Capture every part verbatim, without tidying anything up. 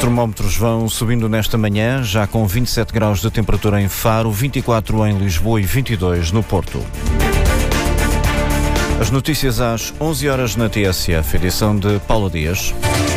termómetros vão subindo nesta manhã, já com vinte e sete graus de temperatura em Faro, vinte e quatro em Lisboa e vinte e dois no Porto. As notícias às onze horas na T S F, edição de Paula Dias.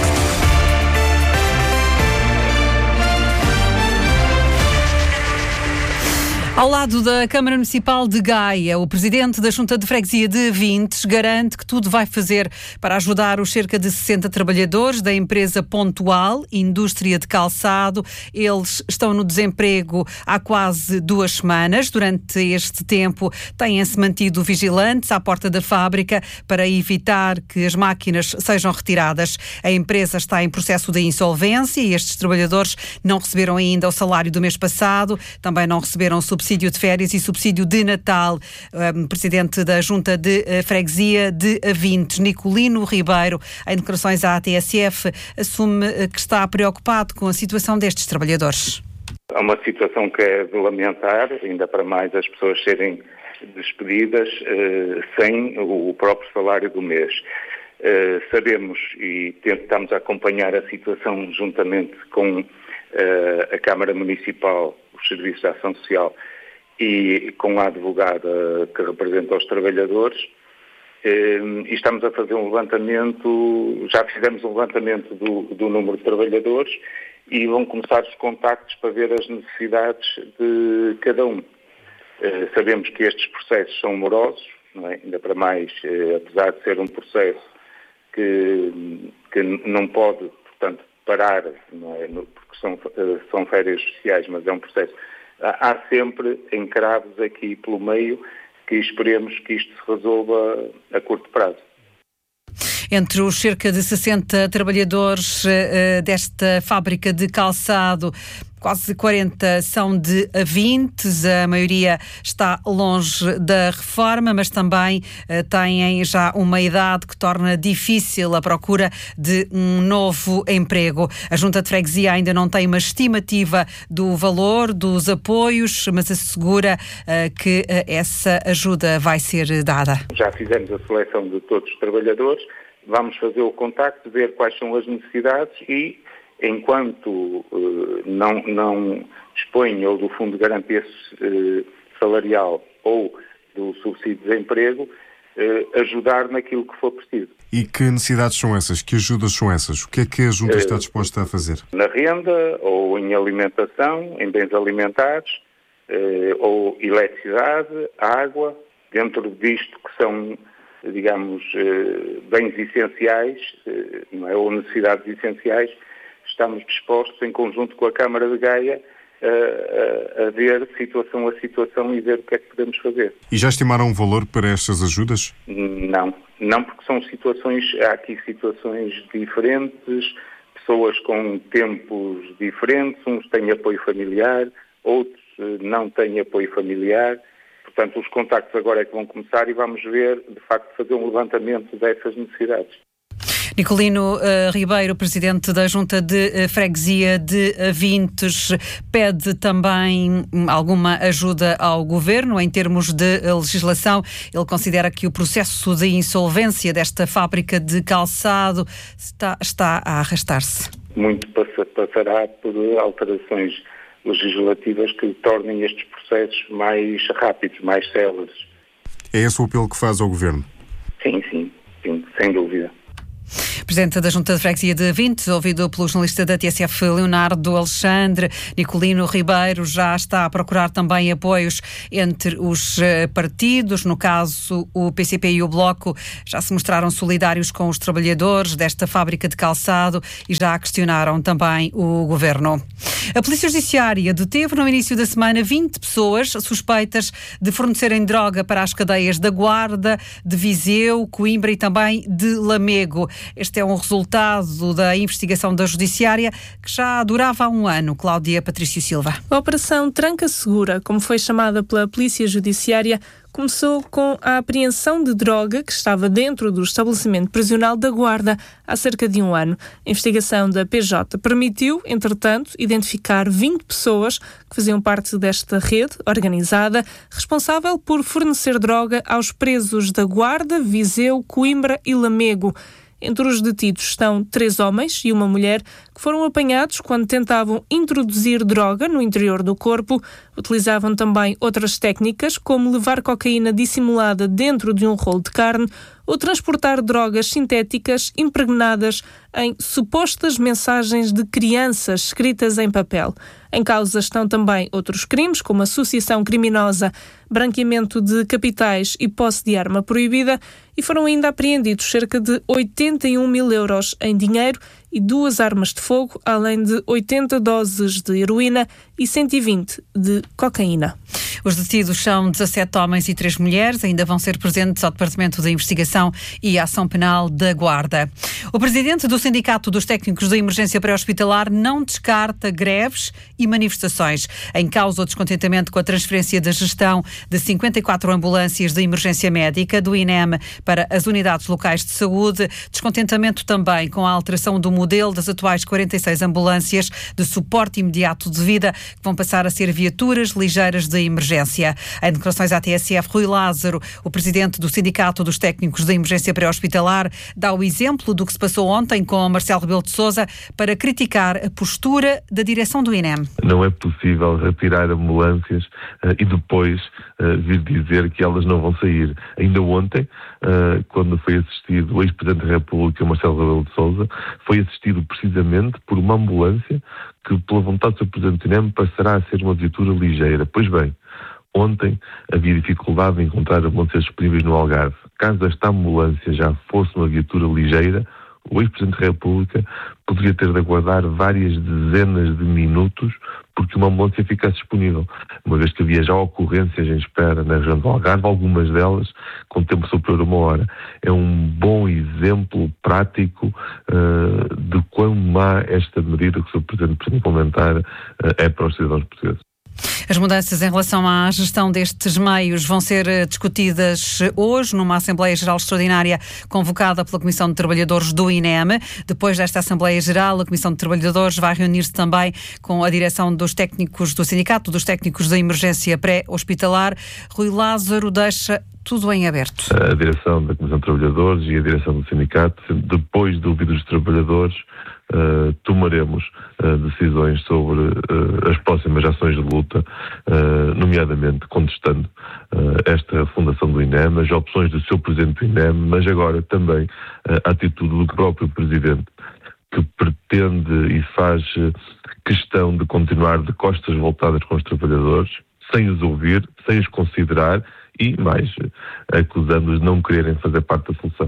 Ao lado da Câmara Municipal de Gaia, o presidente da Junta de Freguesia de Vintes garante que tudo vai fazer para ajudar os cerca de sessenta trabalhadores da empresa Pontual, indústria de calçado. Eles estão no desemprego há quase duas semanas. Durante este tempo têm-se mantido vigilantes à porta da fábrica para evitar que as máquinas sejam retiradas. A empresa está em processo de insolvência e estes trabalhadores não receberam ainda o salário do mês passado, também não receberam subsídio subsídio de férias e subsídio de Natal. Um, presidente da Junta de uh, Freguesia de Vintes, Nicolino Ribeiro, em declarações à T S F, assume uh, que está preocupado com a situação destes trabalhadores. É uma situação que é de lamentar, ainda para mais as pessoas serem despedidas uh, sem o próprio salário do mês. Uh, sabemos e tentamos acompanhar a situação juntamente com uh, a Câmara Municipal, os Serviços de Ação Social e com a advogada que representa os trabalhadores, e estamos a fazer um levantamento, já fizemos um levantamento do, do número de trabalhadores e vão começar os contactos para ver as necessidades de cada um. Sabemos que estes processos são morosos, não é? Ainda para mais, apesar de ser um processo que, que não pode, portanto, parar, não é? Porque são, são férias sociais, mas é um processo. Há sempre entraves aqui pelo meio que esperemos que isto se resolva a curto prazo. Entre os cerca de sessenta trabalhadores uh, desta fábrica de calçado, quase quarenta são de Vintes, a maioria está longe da reforma, mas também uh, têm já uma idade que torna difícil a procura de um novo emprego. A Junta de Freguesia ainda não tem uma estimativa do valor dos apoios, mas assegura uh, que uh, essa ajuda vai ser dada. Já fizemos a seleção de todos os trabalhadores, vamos fazer o contacto, ver quais são as necessidades e, enquanto uh, não, não dispõe ou do Fundo de Garantia uh, Salarial ou do subsídio de desemprego, uh, ajudar naquilo que for preciso. E que necessidades são essas? Que ajudas são essas? O que é que a Junta uh, está disposta a fazer? Na renda, ou em alimentação, em bens alimentares, uh, ou eletricidade, água, dentro disto que são, digamos, bens essenciais, não é, ou necessidades essenciais, estamos dispostos, em conjunto com a Câmara de Gaia, a, a, a ver situação a situação e ver o que é que podemos fazer. E já estimaram um valor para estas ajudas? Não, não porque são situações, há aqui situações diferentes, pessoas com tempos diferentes, uns têm apoio familiar, outros não têm apoio familiar. Portanto, os contactos agora é que vão começar e vamos ver, de facto, fazer um levantamento dessas necessidades. Nicolino uh, Ribeiro, presidente da Junta de uh, Freguesia de uh, Vintes, pede também alguma ajuda ao Governo em termos de uh, legislação. Ele considera que o processo de insolvência desta fábrica de calçado está, está a arrastar-se. Muito passa, passará por alterações legislativas que tornem estes processos mais rápidos, mais céleres. É esse o apelo que faz ao Governo? Sim, sim, sim, sem dúvida. Presidente da Junta de Freguesia de Vintes, ouvido pelo jornalista da T S F Leonardo Alexandre, Nicolino Ribeiro já está a procurar também apoios entre os partidos. No caso, o P C P e o Bloco já se mostraram solidários com os trabalhadores desta fábrica de calçado e já questionaram também o Governo. A Polícia Judiciária deteve no início da semana vinte pessoas suspeitas de fornecerem droga para as cadeias da Guarda, de Viseu, Coimbra e também de Lamego. Este é um resultado da investigação da Judiciária que já durava há um ano. Cláudia Patrício Silva. A Operação Tranca Segura, como foi chamada pela Polícia Judiciária, começou com a apreensão de droga que estava dentro do estabelecimento prisional da Guarda há cerca de um ano. A investigação da P J permitiu, entretanto, identificar vinte pessoas que faziam parte desta rede organizada, responsável por fornecer droga aos presos da Guarda, Viseu, Coimbra e Lamego. Entre os detidos estão três homens e uma mulher que foram apanhados quando tentavam introduzir droga no interior do corpo. Utilizavam também outras técnicas, como levar cocaína dissimulada dentro de um rolo de carne ou transportar drogas sintéticas impregnadas em supostas mensagens de crianças escritas em papel. Em causa estão também outros crimes, como associação criminosa, branqueamento de capitais e posse de arma proibida, e foram ainda apreendidos cerca de oitenta e um mil euros em dinheiro e duas armas de fogo, além de oitenta doses de heroína e cento e vinte de cocaína. Os detidos são dezassete homens e três mulheres, ainda vão ser presentes ao Departamento de Investigação e Ação Penal da Guarda. O presidente do Sindicato dos Técnicos de Emergência Pré-Hospitalar não descarta greves e manifestações. Em causa o descontentamento com a transferência da gestão de cinquenta e quatro ambulâncias de emergência médica do I N E M para as unidades locais de saúde, descontentamento também com a alteração do modelo das atuais quarenta e seis ambulâncias de suporte imediato de vida, que vão passar a ser viaturas ligeiras de emergência. Em declarações à T S F, Rui Lázaro, o presidente do Sindicato dos Técnicos de Emergência Pré-Hospitalar, dá o exemplo do que se passou ontem com Marcelo Rebelo de Sousa para criticar a postura da direção do I N E M. Não é possível retirar ambulâncias uh, e depois uh, vir dizer que elas não vão sair. Ainda ontem, uh, quando foi assistido o ex-presidente da República, Marcelo Rebelo de Sousa, foi assistido precisamente por uma ambulância que, pela vontade do seu presidente do I N E M, passará a ser uma viatura ligeira. Pois bem, ontem havia dificuldade em encontrar ambulâncias disponíveis no Algarve. Caso esta ambulância já fosse uma viatura ligeira, o ex-presidente da República poderia ter de aguardar várias dezenas de minutos porque uma ambulância ficasse disponível, uma vez que havia já ocorrências em espera na região do Algarve, algumas delas com tempo superior a uma hora. É um bom exemplo prático uh, de quão má esta medida que o seu Presidente pretende implementar uh, é para os cidadãos portugueses. As mudanças em relação à gestão destes meios vão ser discutidas hoje numa Assembleia Geral Extraordinária convocada pela Comissão de Trabalhadores do I N E M. Depois desta Assembleia Geral, a Comissão de Trabalhadores vai reunir-se também com a direção dos técnicos do Sindicato dos Técnicos de Emergência Pré-Hospitalar. Rui Lázaro deixa tudo em aberto. A direção da Comissão de Trabalhadores e a direção do Sindicato, depois de ouvir os trabalhadores, Uh, tomaremos uh, decisões sobre uh, as próximas ações de luta, uh, nomeadamente contestando uh, esta fundação do I N E M, as opções do seu Presidente do I N E M, mas agora também uh, a atitude do próprio Presidente, que pretende e faz uh, questão de continuar de costas voltadas com os trabalhadores, sem os ouvir, sem os considerar e, mais, uh, acusando-os de não quererem fazer parte da solução.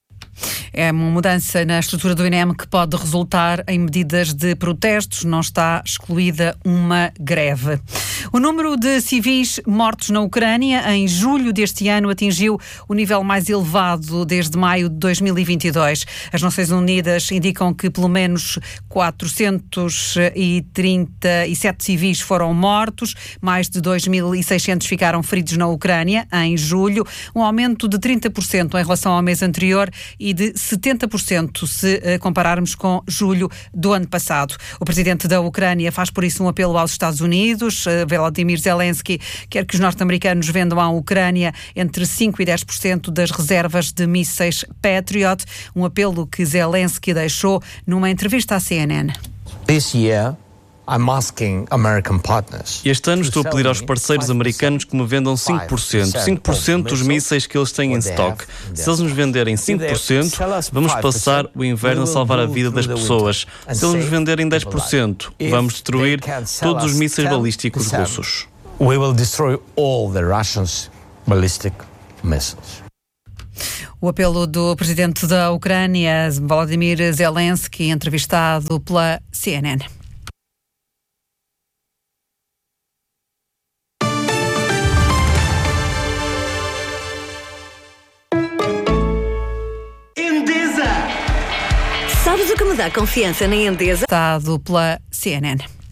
É uma mudança na estrutura do I N E M que pode resultar em medidas de protestos. Não está excluída uma greve. O número de civis mortos na Ucrânia em julho deste ano atingiu o nível mais elevado desde maio de dois mil e vinte e dois. As Nações Unidas indicam que pelo menos quatrocentos e trinta e sete civis foram mortos, mais de dois mil e seiscentos ficaram feridos na Ucrânia em julho, um aumento de trinta por cento em relação ao mês anterior e de setenta por cento se uh, compararmos com julho do ano passado. O presidente da Ucrânia faz por isso um apelo aos Estados Unidos. Uh, Volodymyr Zelensky quer que os norte-americanos vendam à Ucrânia entre cinco e dez por cento das reservas de mísseis Patriot, um apelo que Zelensky deixou numa entrevista à C N N. This year, I'm asking American partners. Este ano estou a pedir aos parceiros americanos que me vendam cinco por cento. cinco por cento dos mísseis que eles têm em stock. Se eles nos venderem cinco por cento, vamos passar o inverno a salvar a vida das pessoas. Se eles nos venderem dez por cento, vamos destruir todos os mísseis balísticos russos. We will destroy all the Russian ballistic missiles. O apelo do presidente da Ucrânia, Volodymyr Zelensky, entrevistado pela C N N. Sabes o que me dá confiança na Endesa? Estado pela C N N.